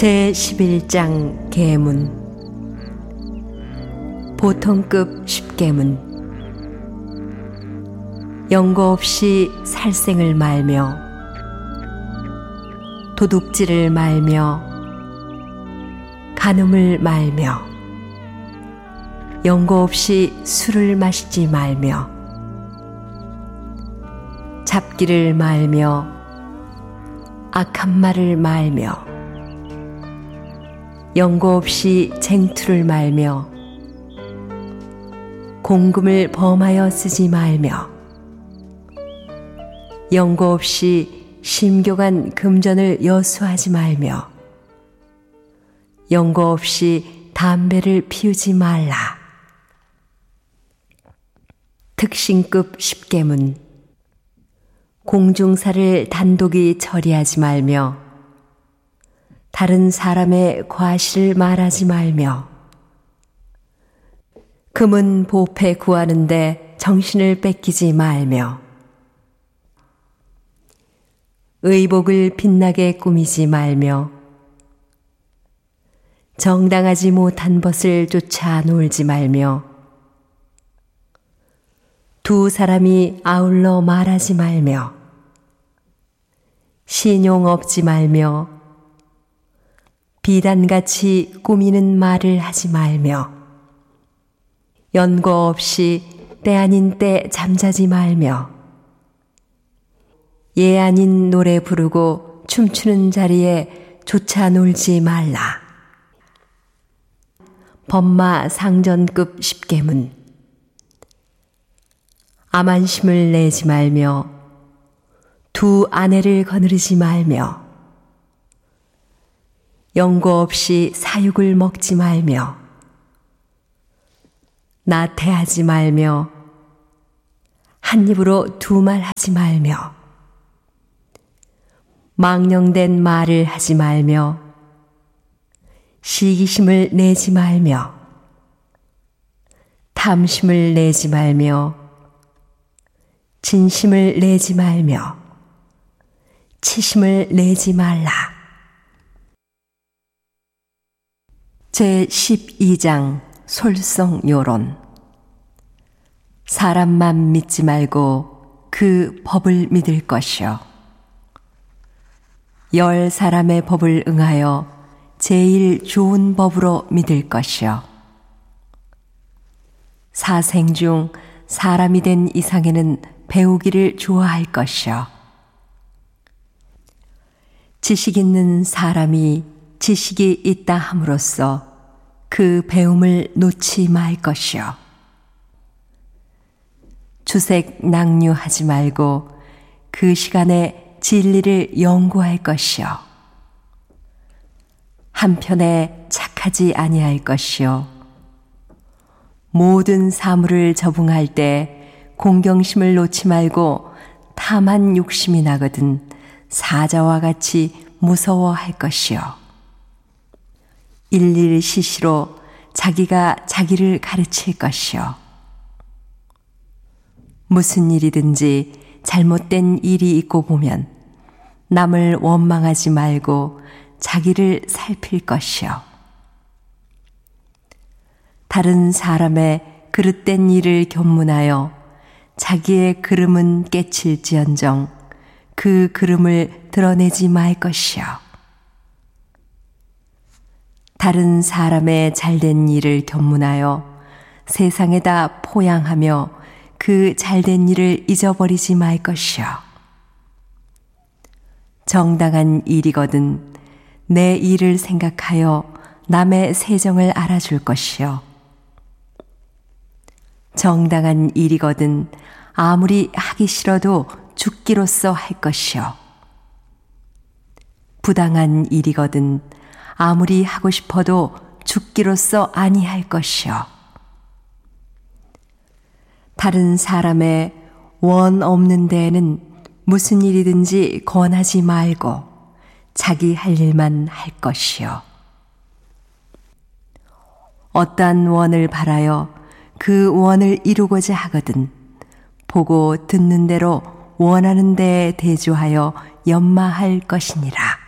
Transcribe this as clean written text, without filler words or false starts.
제11장 계문. 보통급 십계문. 연고 없이 살생을 말며 도둑질을 말며 간음을 말며 연고 없이 술을 마시지 말며 잡기를 말며 악한 말을 말며 연고 없이 쟁투를 말며 공금을 범하여 쓰지 말며 연고 없이 심교간 금전을 여수하지 말며 연고 없이 담배를 피우지 말라. 특신급 십계문. 공중사를 단독이 처리하지 말며 다른 사람의 과실을 말하지 말며 금은 보패 구하는데 정신을 뺏기지 말며 의복을 빛나게 꾸미지 말며 정당하지 못한 벗을 쫓아 놀지 말며 두 사람이 아울러 말하지 말며 신용 없지 말며 비단같이 꾸미는 말을 하지 말며 연고 없이 때 아닌 때 잠자지 말며 예 아닌 노래 부르고 춤추는 자리에 조차 놀지 말라. 법마 상전급 십계문. 암한심을 내지 말며 두 아내를 거느리지 말며 연고 없이 사육을 먹지 말며 나태하지 말며 한 입으로 두 말 하지 말며 망령된 말을 하지 말며 시기심을 내지 말며 탐심을 내지 말며 진심을 내지 말며 치심을 내지 말라. 제12장 솔성요론. 사람만 믿지 말고 그 법을 믿을 것이요 열 사람의 법을 응하여 제일 좋은 법으로 믿을 것이요 사생 중 사람이 된 이상에는 배우기를 좋아할 것이요 지식 있는 사람이 지식이 있다 함으로써 그 배움을 놓지 말 것이요 주색 낭류하지 말고 그 시간에 진리를 연구할 것이요 한편에 착하지 아니할 것이요 모든 사물을 적응할 때 공경심을 놓지 말고 탐한 욕심이 나거든 사자와 같이 무서워할 것이요 일일 시시로 자기가 자기를 가르칠 것이요 무슨 일이든지 잘못된 일이 있고 보면 남을 원망하지 말고 자기를 살필 것이요 다른 사람의 그릇된 일을 견문하여 자기의 그름은 깨칠지언정 그 그름을 드러내지 말 것이요 다른 사람의 잘된 일을 견문하여 세상에다 포양하며 그 잘된 일을 잊어버리지 말 것이요 정당한 일이거든 내 일을 생각하여 남의 세정을 알아줄 것이요 정당한 일이거든 아무리 하기 싫어도 죽기로써 할 것이요 부당한 일이거든 아무리 하고 싶어도 죽기로써 아니할 것이요 다른 사람의 원 없는 데에는 무슨 일이든지 권하지 말고 자기 할 일만 할 것이요 어떠한 원을 바라여 그 원을 이루고자 하거든 보고 듣는 대로 원하는 데에 대조하여 연마할 것이니라.